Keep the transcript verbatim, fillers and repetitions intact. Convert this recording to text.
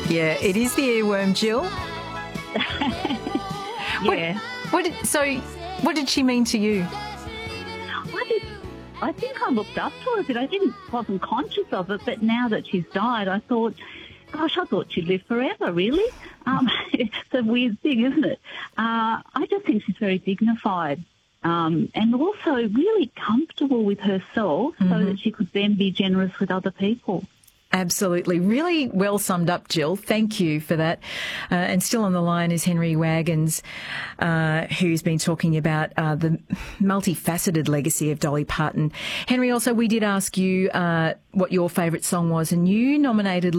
Yeah, it is the earworm, Jill. Yeah. What, what did, so, what did she mean to you? I did. I think I looked up to her a bit. I didn't, wasn't conscious of it, but now that she's died, I thought, gosh, I thought she'd live forever, really. Um, it's a weird thing, isn't it? Uh, I just think she's very dignified um, and also really comfortable with herself mm-hmm. so that she could then be generous with other people. Absolutely. Really well summed up, Jill. Thank you for that. Uh, and still on the line is Henry Wagons, uh, who's been talking about uh, the multifaceted legacy of Dolly Parton. Henry, also, we did ask you uh, what your favourite song was, and you nominated